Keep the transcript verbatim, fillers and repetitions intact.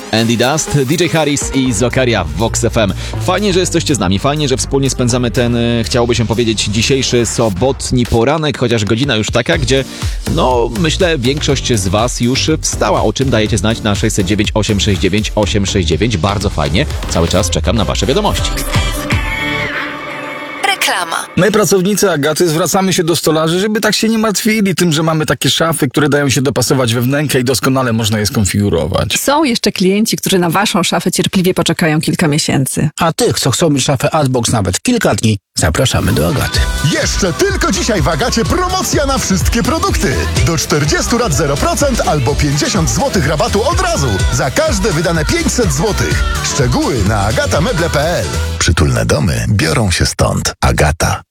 Andy Dust, D J Harris i Zokaria w Vox F M. Fajnie, że jesteście z nami, fajnie, że wspólnie spędzamy ten, chciałoby się powiedzieć, dzisiejszy sobotni poranek, chociaż godzina już taka, gdzie, no, myślę, większość z was już wstała, o czym dajecie znać na sześć zero dziewięć, osiem sześć dziewięć, osiem sześć dziewięć. Bardzo fajnie, cały czas czekam na wasze wiadomości. Reklama. My, pracownicy Agaty, zwracamy się do stolarzy, żeby tak się nie martwili tym, że mamy takie szafy, które dają się dopasować we wnękę i doskonale można je skonfigurować. Są jeszcze klienci, którzy na waszą szafę cierpliwie poczekają kilka miesięcy. A tych, co chcą mieć szafę Artbox nawet kilka dni, zapraszamy do Agaty. Jeszcze tylko dzisiaj w Agacie promocja na wszystkie produkty. Do czterdziestu lat zero procent albo pięćdziesiąt złotych rabatu od razu. Za każde wydane pięćset złotych. Szczegóły na agata meble kropka p l. Przytulne domy biorą się stąd. Agata.